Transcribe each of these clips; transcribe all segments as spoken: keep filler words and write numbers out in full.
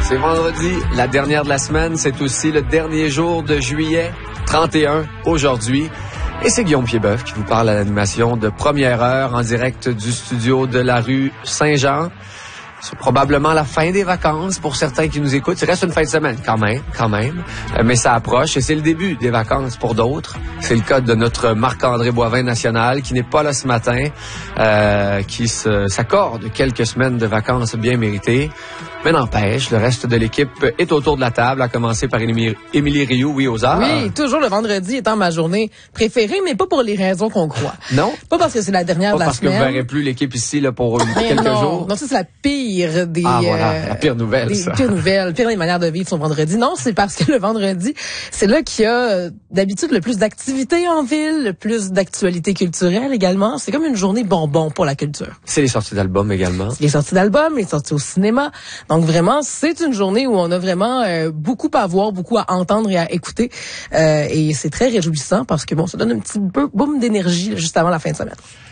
C'est vendredi, la dernière de la semaine. C'est aussi le dernier jour de juillet, trente et un aujourd'hui. Et c'est Guillaume Piedboeuf qui vous parle à l'animation de Première Heure en direct du studio de la rue Saint-Jean. C'est probablement la fin des vacances pour certains qui nous écoutent. Il reste une fin de semaine quand même, quand même. Euh, mais ça approche et c'est le début des vacances pour d'autres. C'est le cas de notre Marc-André Boivin national qui n'est pas là ce matin, euh, qui se, s'accorde quelques semaines de vacances bien méritées. Mais n'empêche, le reste de l'équipe est autour de la table, à commencer par Émilie, Émilie Rioux, oui, aux arts. Oui, toujours le vendredi étant ma journée préférée, mais pas pour les raisons qu'on croit. Non? Pas parce que c'est la dernière pas de la parce semaine. Parce que vous verrez plus l'équipe ici là pour quelques non, jours. Non, ça, c'est la pire des... Ah, voilà, euh, la pire nouvelle, des ça. pires nouvelles, pire des manières de vivre son vendredi. Non, c'est parce que le vendredi, c'est là qu'il y a euh, d'habitude le plus d'activités en ville, le plus d'actualités culturelles également. C'est comme une journée bonbon pour la culture. C'est les sorties d'albums également. C'est les sorties d'albums, les sorties au cinéma. Donc vraiment, c'est une journée où on a vraiment euh, beaucoup à voir, beaucoup à entendre et à écouter. Euh, et c'est très réjouissant parce que bon, ça donne un petit peu boom d'énergie là, juste avant la fin de semaine.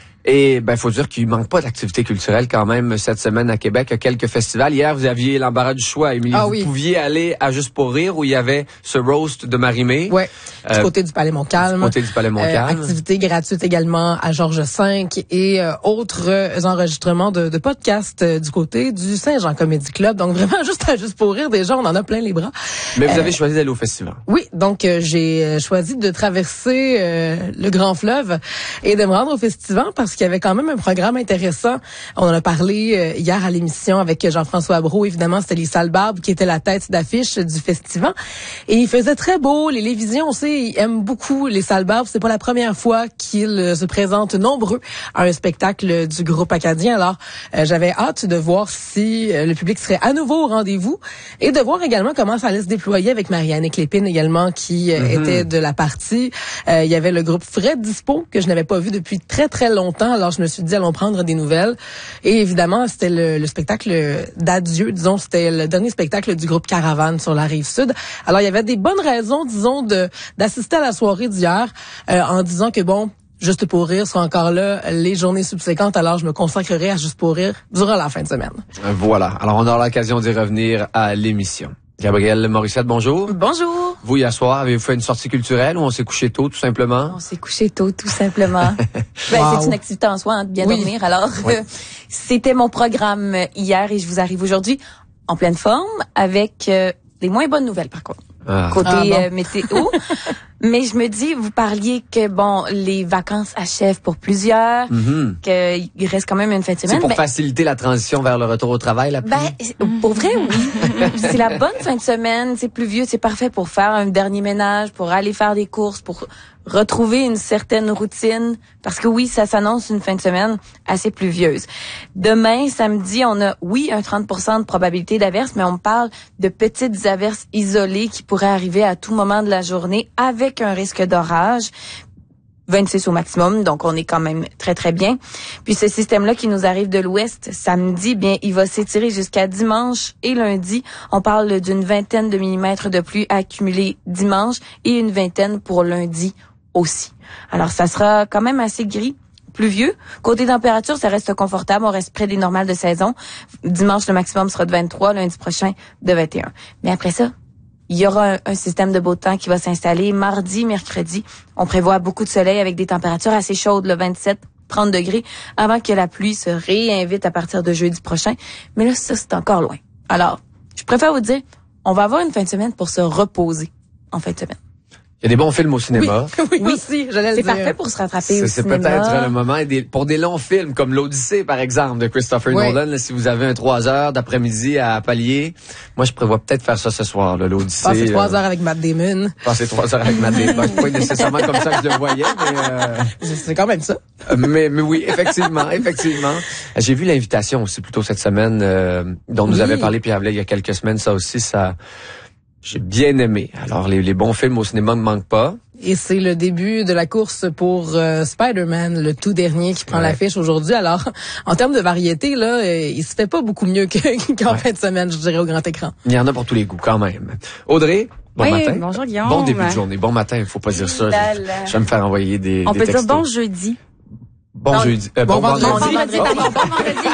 Et ben faut dire qu'il manque pas d'activité culturelle quand même cette semaine à Québec. Il y a quelques festivals. Hier, vous aviez l'embarras du choix, Émilie. Ah, vous oui. pouviez aller à Juste pour rire où il y avait ce roast de Marie-Mé. Ouais, du euh, côté du Palais Montcalm. Du côté du Palais Montcalm. Euh, activités gratuites également à Georges cinq et euh, autres euh, enregistrements de, de podcasts euh, du côté du Saint-Jean Comedy Club. Donc vraiment, juste à Juste pour rire, déjà, on en a plein les bras. Mais vous euh, avez choisi d'aller au festival. Oui, donc euh, j'ai euh, choisi de traverser euh, le grand fleuve et de me rendre au festival parce qu'il y avait quand même un programme intéressant. On en a parlé euh, hier à l'émission avec Jean-François Brault. Évidemment, c'était les Salles Barbes qui étaient la tête d'affiche du festival. Et il faisait très beau. Les Lévisiens, on sait, ils aiment beaucoup les Salles Barbes. C'est pas la première fois qu'ils euh, se présentent nombreux à un spectacle du groupe acadien. Alors, euh, j'avais hâte de voir si euh, le public serait à nouveau au rendez-vous et de voir également comment ça allait se déployer avec Marianne Clépine également qui euh, mm-hmm. était de la partie. Euh, il y avait le groupe Fred Dispo que je n'avais pas vu depuis très, très longtemps. Alors, je me suis dit, allons prendre des nouvelles. Et évidemment, c'était le, le spectacle d'adieu, disons, c'était le dernier spectacle du groupe Caravane sur la Rive-Sud. Alors, il y avait des bonnes raisons, disons, de d'assister à la soirée d'hier euh, en disant que, bon, Juste pour rire sera encore là les journées subséquentes. Alors, je me consacrerai à Juste pour rire durant la fin de semaine. Voilà. Alors, on aura l'occasion d'y revenir à l'émission. Gabrielle Morissette, bonjour. Bonjour. Vous, hier soir, avez-vous fait une sortie culturelle ou on s'est couché tôt, tout simplement? On s'est couché tôt, tout simplement. ben, wow. C'est une activité en soi, hein, de bien oui. dormir. Alors, oui. euh, c'était mon programme hier et je vous arrive aujourd'hui en pleine forme avec euh, les moins bonnes nouvelles, par contre. Ah. Côté ah, bon. euh, météo. Mais je me dis, vous parliez que, bon, les vacances achèvent pour plusieurs, mm-hmm. qu'il reste quand même une fin de semaine. C'est pour mais... faciliter la transition vers le retour au travail, la pluie? Ben, pour vrai, oui. C'est la bonne fin de semaine, c'est pluvieux, c'est parfait pour faire un dernier ménage, pour aller faire des courses, pour retrouver une certaine routine. Parce que oui, ça s'annonce une fin de semaine assez pluvieuse. Demain, samedi, on a, oui, un trente pour cent de probabilité d'averse, mais on parle de petites averses isolées qui pourraient arriver à tout moment de la journée avec un risque d'orage. vingt-six au maximum, donc on est quand même très, très bien. Puis ce système-là qui nous arrive de l'ouest, samedi, bien, il va s'étirer jusqu'à dimanche et lundi. On parle d'une vingtaine de millimètres de pluie accumulée dimanche et une vingtaine pour lundi aussi. Alors, ça sera quand même assez gris, pluvieux. Côté température, ça reste confortable. On reste près des normales de saison. Dimanche, le maximum sera de vingt-trois, lundi prochain de vingt et un. Mais après ça, il y aura un, un système de beau temps qui va s'installer. Mardi, mercredi, on prévoit beaucoup de soleil avec des températures assez chaudes, le vingt-sept, trente degrés, avant que la pluie se réinvite à partir de jeudi prochain. Mais là, ça, c'est encore loin. Alors, je préfère vous dire, on va avoir une fin de semaine pour se reposer en fin de semaine. Il y a des bons films au cinéma. Oui, oui, oui aussi, j'allais le dire. C'est parfait pour se rattraper c'est, au c'est cinéma. C'est peut-être le moment. Et des, pour des longs films, comme l'Odyssée, par exemple, de Christopher oui. Nolan, là, si vous avez un trois heures d'après-midi à pallier, moi, je prévois peut-être faire ça ce soir, là, l'Odyssée. Passer trois heures avec Matt Damon. Passer trois heures avec Matt Damon. C'est pas nécessairement comme ça que je le voyais, mais... Euh... C'est quand même ça. mais, mais oui, effectivement, effectivement. J'ai vu l'invitation aussi, plutôt cette semaine, euh, dont nous oui. avait parlé Pierre Blais il y a quelques semaines. Ça aussi, ça... J'ai bien aimé. Alors, les, les bons films au cinéma ne manquent pas. Et c'est le début de la course pour euh, Spider-Man, le tout dernier qui prend ouais. l'affiche aujourd'hui. Alors, en termes de variété, là, euh, il se fait pas beaucoup mieux que, qu'en ouais. fin de semaine, je dirais, au grand écran. Il y en a pour tous les goûts, quand même. Audrey, bon oui, matin. Bonjour Guillaume. Bon début de journée. Bon matin, il faut pas dire ça. Je, je vais me faire envoyer des On des peut textos. dire bon jeudi. Bon Non, jeudi. Euh, bon bon vendredi. vendredi. Bon vendredi, pardon, bon vendredi,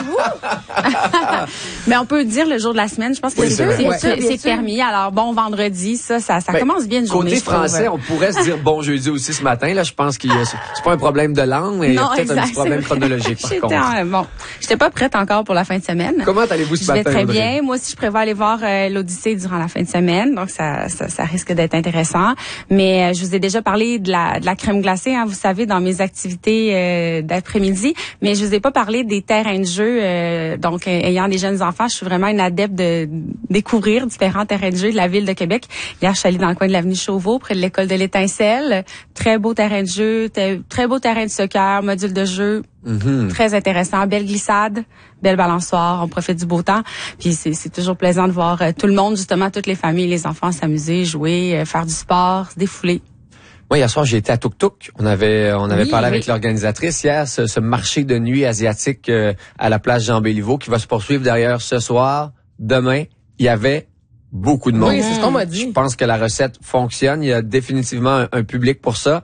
vous. Mais on peut dire le jour de la semaine. Je pense que Oui, c'est c'est vrai. c'est- Ouais. c'est- Bien c'est sûr. permis. Alors, bon vendredi, ça, ça, ça Ben, commence bien une journée, Côté je trouve. français, on pourrait se dire bon jeudi aussi ce matin. Là, je pense qu'il y a, c'est pas un problème de langue, mais il y a Non, peut-être un exact, petit problème c'est vrai. chronologique par J'étais contre. en- bon, j'étais pas prête encore pour la fin de semaine. Comment allez-vous ce Je vais matin, très Audrey? bien. Moi aussi, je prévois aller voir euh, l'Odyssée durant la fin de semaine, donc ça, ça, ça risque d'être intéressant. Mais euh, je vous ai déjà parlé de la, de la crème glacée, hein, vous savez, dans mes activités euh, d'après-midi. Mais je vous ai pas parlé des terrains de jeu. Euh, donc, euh, ayant des jeunes enfants, je suis vraiment une adepte de découvrir différents terrains de jeu de la ville de Québec. Hier, je suis allée dans le coin de l'avenue Chauveau, près de l'école de l'Étincelle. Très beau terrain de jeu, t- très beau terrain de soccer, module de jeu. Mhm. Très intéressant, belle glissade, belle balançoire, on profite du beau temps. Puis c'est, c'est toujours plaisant de voir euh, tout le monde, justement, toutes les familles, les enfants s'amuser, jouer, euh, faire du sport, se défouler. Moi, hier soir, j'ai été à Tuk Tuk. On avait, on avait Oui, parlé oui. avec l'organisatrice hier, ce, ce marché de nuit asiatique euh, à la place Jean-Béliveau qui va se poursuivre d'ailleurs ce soir. Demain, il y avait beaucoup de monde. Oui, c'est ce qu'on m'a Je dit. pense que la recette fonctionne. Il y a définitivement un, un public pour ça.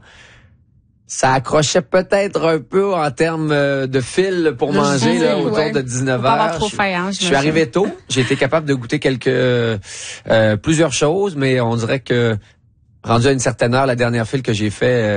Ça accrochait peut-être un peu en termes euh, de fil pour Le manger là, jus, autour ouais. de dix-neuf Faut pas avoir heures. trop Je- faim, hein, Je suis j'imagine. arrivé tôt. J'ai été capable de goûter quelques euh, plusieurs choses, mais on dirait que rendu à une certaine heure, la dernière file que j'ai fait, euh,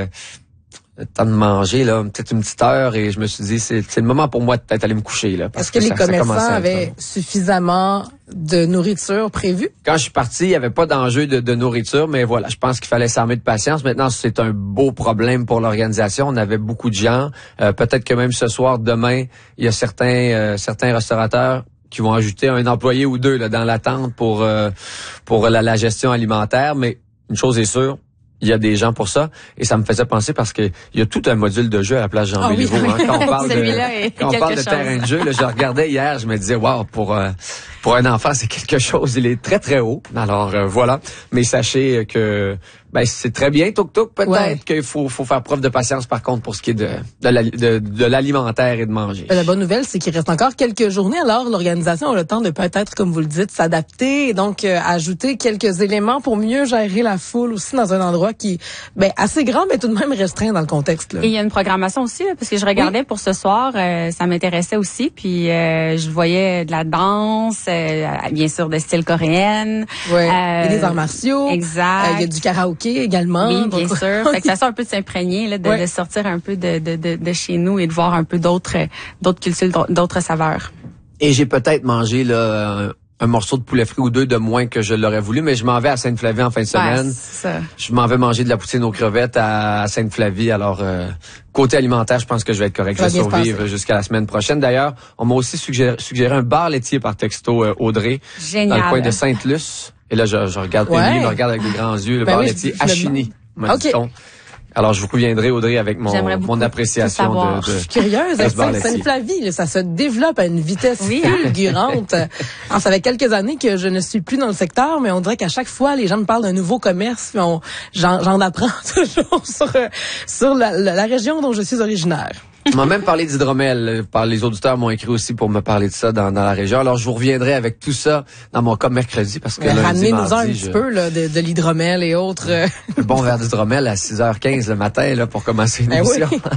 le temps de manger, là, peut-être une petite heure, et je me suis dit, c'est, c'est le moment pour moi de peut-être aller me coucher. Là, parce Est-ce que, les ça- ça commerçants commençait à être avaient long. suffisamment de nourriture prévue? Quand je suis parti, il n'y avait pas d'enjeu de, de nourriture, mais voilà, je pense qu'il fallait s'armer de patience. Maintenant, c'est un beau problème pour l'organisation. On avait beaucoup de gens. Euh, peut-être que même ce soir, demain, il y a certains, euh, certains restaurateurs qui vont ajouter un employé ou deux là, dans l'attente pour euh, pour la, la gestion alimentaire. Mais une chose est sûre, il y a des gens pour ça. Et ça me faisait penser parce que il y a tout un module de jeu à la place Ah oui, Jean-Béliveau. oui. hein. Quand on parle de, Celui-là est quand on quelque parle de chose. terrain de jeu, là, je regardais hier, je me disais, wow, pour euh, pour un enfant, c'est quelque chose. Il est très, très haut. Alors, euh, voilà. Mais sachez que ben c'est très bien, Tuk Tuk. Peut-être Ouais. qu'il faut, faut faire preuve de patience, par contre, pour ce qui est de, de, la- de, de l'alimentaire et de manger. La bonne nouvelle, c'est qu'il reste encore quelques journées. Alors, l'organisation a le temps de peut-être, comme vous le dites, s'adapter et donc euh, ajouter quelques éléments pour mieux gérer la foule aussi dans un endroit qui ben assez grand, mais tout de même restreint dans le contexte. Là. Et il y a une programmation aussi, là, parce que je regardais pour ce soir, euh, ça m'intéressait aussi, puis euh, je voyais de la danse, euh, bien sûr de style coréenne. Ouais. Euh, Il y a des arts martiaux. Exact. Euh, Il y a du karaoké également. Oui, Donc- bien sûr. Fait que façon un peu de s'imprégner, là, de, Ouais. de sortir un peu de, de, de, de chez nous et de voir un peu d'autres, d'autres cultures, d'autres saveurs. Et j'ai peut-être mangé là, un, un morceau de poulet frit ou deux de moins que je l'aurais voulu, mais je m'en vais à Sainte-Flavie en fin de semaine. Ouais, c'est ça. Je m'en vais manger de la poutine aux crevettes à, à Sainte-Flavie. Alors, euh, côté alimentaire, je pense que je vais être correct. Je Ça vais va bien se survivre jusqu'à la semaine prochaine. D'ailleurs, on m'a aussi suggéré, suggéré un bar laitier par texto, euh, Audrey, Génial. dans le coin de Sainte-Luce. Et là, je, je regarde, Ouais. Émilie me regarde avec des grands yeux, le Ben bar oui, laitier je- je à me Chigny, m'a Ok. dit-on. Alors, je vous reviendrai, Audrey, avec mon, J'aimerais beaucoup mon appréciation tout savoir. de, de, Je suis curieuse. de ce bar Sainte- laitier. Sainte-Flavie, là, ça se développe à une vitesse Oui. fulgurante. Alors, ça fait quelques années que je ne suis plus dans le secteur, mais on dirait qu'à chaque fois, les gens me parlent d'un nouveau commerce, puis on, j'en, j'en apprends toujours sur, euh, sur la, la, la région dont je suis originaire. On m'a même parlé d'hydromel. Par les auditeurs m'ont écrit aussi pour me parler de ça dans, dans la région. Alors, je vous reviendrai avec tout ça dans mon cas mercredi parce que lundi, Ramenez-nous un mardi, petit je- peu là, de, de l'hydromel et autres. euh, un bon verre d'hydromel à six heures quinze le matin là pour commencer Ben l'émission. oui.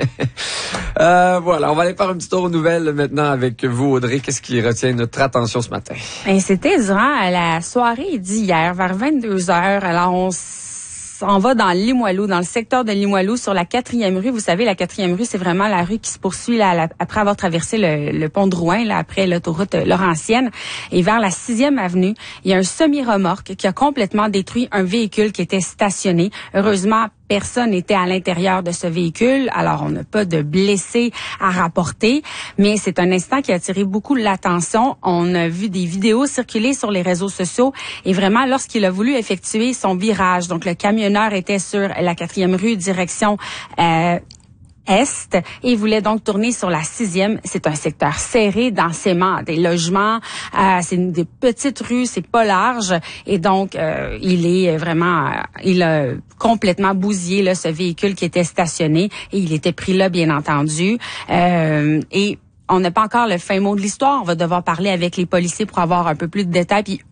euh, voilà, on va aller faire un petit tour aux nouvelles maintenant avec vous, Audrey. Qu'est-ce qui retient notre attention ce matin? Et c'était durant la soirée d'hier, vers vingt-deux heures. Alors, on s'en va dans Limoilou, dans le secteur de Limoilou, sur la quatrième rue. Vous savez, la quatrième rue, c'est vraiment la rue qui se poursuit là, la- après avoir traversé le, le pont de Rouen, là, après l'autoroute Laurentienne. Et vers la sixième avenue, il y a un semi-remorque qui a complètement détruit un véhicule qui était stationné. Heureusement, personne n'était à l'intérieur de ce véhicule, alors on n'a pas de blessés à rapporter, mais c'est un incident qui a attiré beaucoup l'attention. On a vu des vidéos circuler sur les réseaux sociaux et vraiment, lorsqu'il a voulu effectuer son virage, donc le camionneur était sur la quatrième rue, direction euh, Est, et il voulait donc tourner sur la sixième. C'est un secteur serré, densément des logements, euh, c'est une des petites rues, c'est pas large, et donc euh, il est vraiment, euh, il a complètement bousillé là ce véhicule qui était stationné, et il était pris là bien entendu, euh, et on n'a pas encore le fin mot de l'histoire. On va devoir parler avec les policiers pour avoir un peu plus de détails. Puis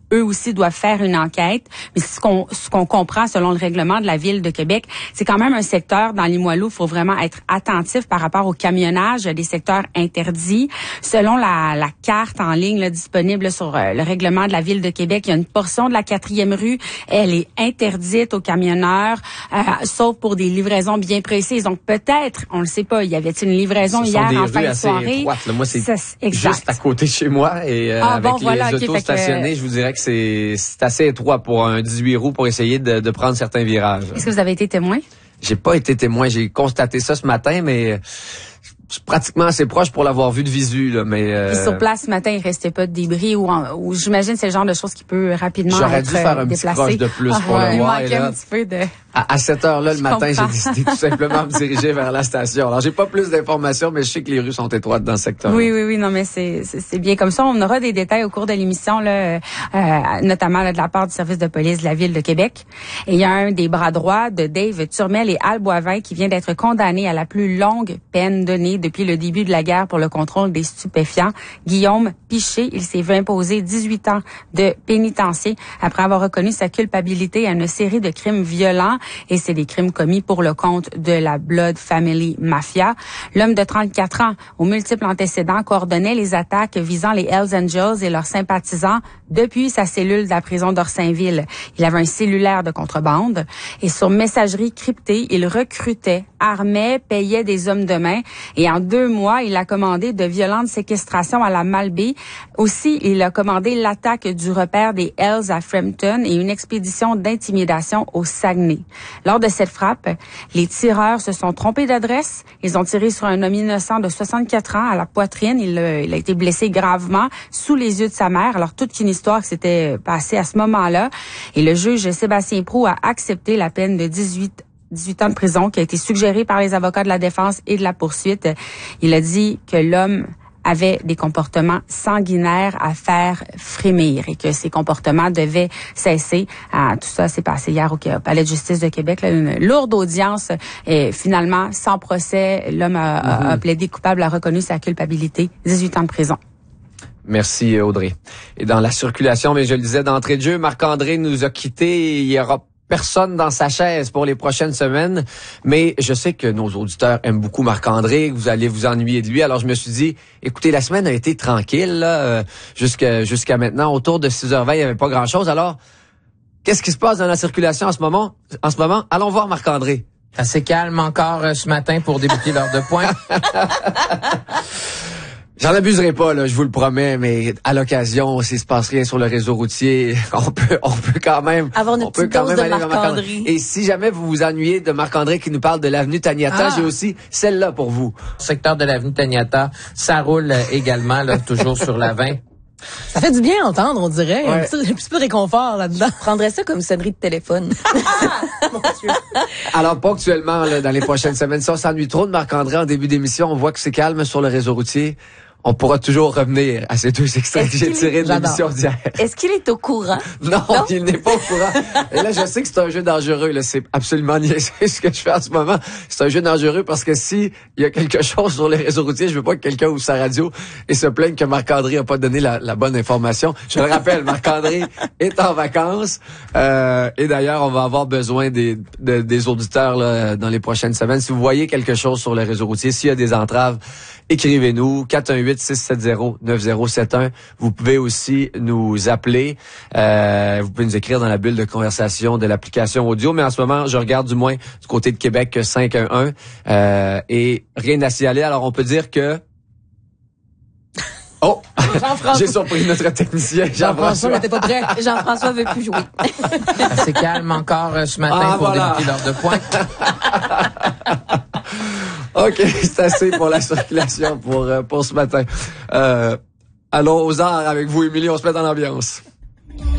eux aussi doivent faire une enquête. Mais ce qu'on ce qu'on comprend selon le règlement de la Ville de Québec, c'est quand même un secteur dans Limoilou, il faut vraiment être attentif par rapport au camionnage, des secteurs interdits. Selon la, la carte en ligne là, disponible là, sur euh, le règlement de la Ville de Québec, il y a une portion de la quatrième rue, elle est interdite aux camionneurs, euh, sauf pour des livraisons bien précises. Donc peut-être, on le sait pas, il y avait une livraison Ce hier sont des en rues fin de assez soirée. étroites, là. Moi, c'est Ça, juste à côté de chez moi et euh, ah, avec bon, les voilà, autos okay, stationnés, que... je vous dirais que c'est c'est assez étroit pour un dix-huit roues pour essayer de, de prendre certains virages. Est-ce que vous avez été témoin? J'ai pas été témoin, j'ai constaté ça ce matin, mais je suis pratiquement assez proche pour l'avoir vu de visu, là, mais... Euh... Puis sur place, ce matin, il restait pas de débris ou, en, ou j'imagine c'est le genre de choses qui peut rapidement J'aurais être dû faire un déplacé. petit croche de plus ah, pour ouais, le voir. Il manquait un petit peu de... À, à cette heure-là, le je matin, comprends. j'ai décidé tout simplement de me diriger vers la station. Alors, j'ai pas plus d'informations, mais je sais que les rues sont étroites dans le secteur. Oui, oui, oui, non, mais c'est, c'est, c'est bien comme ça. On aura des détails au cours de l'émission, là, euh, notamment là, de la part du service de police de la Ville de Québec. Et il y a un des bras droits de Dave Turmel et Al Boivin qui vient d'être condamné à la plus longue peine donnée depuis le début de la guerre pour le contrôle des stupéfiants. Guillaume Piché, il s'est vu imposer dix-huit ans de pénitencier après avoir reconnu sa culpabilité à une série de crimes violents, et c'est des crimes commis pour le compte de la Blood Family Mafia. L'homme de trente-quatre ans, aux multiples antécédents, coordonnait les attaques visant les Hells Angels et leurs sympathisants depuis sa cellule de la prison d'Orsainville. Il avait un cellulaire de contrebande et sur messagerie cryptée, il recrutait, armait, payait des hommes de main, et en deux mois, il a commandé de violentes séquestrations à la Malbaie. Aussi, il a commandé l'attaque du repère des Hells à Frampton et une expédition d'intimidation au Saguenay. Lors de cette frappe, les tireurs se sont trompés d'adresse. Ils ont tiré sur un homme innocent de soixante-quatre ans à la poitrine. Il, euh, il a été blessé gravement sous les yeux de sa mère. Alors, toute une histoire qui s'était passée à ce moment-là. Et le juge Sébastien Proulx a accepté la peine de dix-huit ans de prison qui a été suggérée par les avocats de la défense et de la poursuite. Il a dit que l'homme avait des comportements sanguinaires à faire frémir et que ces comportements devaient cesser. Ah, tout ça s'est passé hier au Palais de justice de Québec. Là, une lourde audience et finalement, sans procès, l'homme a, mm-hmm. a plaidé coupable, a reconnu sa culpabilité. dix-huit ans de prison. Merci Audrey. Et dans la circulation, mais je le disais d'entrée de jeu, Marc-André nous a quittés. Il y aura personne dans sa chaise pour les prochaines semaines, mais je sais que nos auditeurs aiment beaucoup Marc-André, que vous allez vous ennuyer de lui, alors je me suis dit, écoutez, la semaine a été tranquille, là, euh, jusqu'à, jusqu'à maintenant, autour de six heures vingt, il n'y avait pas grand-chose, alors, qu'est-ce qui se passe dans la circulation en ce moment? En ce moment, allons voir Marc-André. Assez calme encore euh, ce matin pour débuter l'heure de pointe. J'en abuserai pas, là, je vous le promets, mais à l'occasion, s'il se passe rien sur le réseau routier, on peut, on peut quand même avoir une petite dose de Marc-André. Et si jamais vous vous ennuyez de Marc-André qui nous parle de l'avenue Taniata, ah. j'ai aussi celle-là pour vous. Secteur de l'avenue Taniata, ça roule également, là, toujours sur la vingt. Ça fait du bien à entendre, on dirait. Ouais. Un, petit, un petit peu de réconfort là-dedans. Je prendrais ça comme sonnerie de téléphone. Mon Dieu. Alors, ponctuellement, là, dans les prochaines semaines, si on s'ennuie trop de Marc-André en début d'émission, on voit que c'est calme sur le réseau routier. On pourra toujours revenir à ces deux extraits que j'ai tirés de l'émission d'hier. Est-ce qu'il est au courant? Non, non? Il n'est pas au courant. Et là, je sais que c'est un jeu dangereux. Là, c'est absolument niaiseux ce que je fais en ce moment. C'est un jeu dangereux parce que si il y a quelque chose sur les réseaux routiers, je veux pas que quelqu'un ouvre sa radio et se plaigne que Marc-André a pas donné la, la bonne information. Je le rappelle, Marc-André est en vacances. Euh, et d'ailleurs, on va avoir besoin des, de, des auditeurs là, dans les prochaines semaines. Si vous voyez quelque chose sur les réseaux routiers, s'il y a des entraves, écrivez-nous quatre un huit, six sept zéro, neuf zéro sept un. Vous pouvez aussi nous appeler. Euh, vous pouvez nous écrire dans la bulle de conversation de l'application audio. Mais en ce moment, je regarde du moins du côté de Québec cinq un un. Euh, et rien à signaler. Alors, on peut dire que... Oh! J'ai surpris notre technicien, Jean-François. n'était pas prêt. Jean-François veut plus jouer. C'est calme encore ce matin ah, pour voilà. débuter l'heure de pointe. OK, c'est assez pour la circulation pour, pour ce matin. Euh, allons aux arts avec vous, Émilie, on se met dans l'ambiance.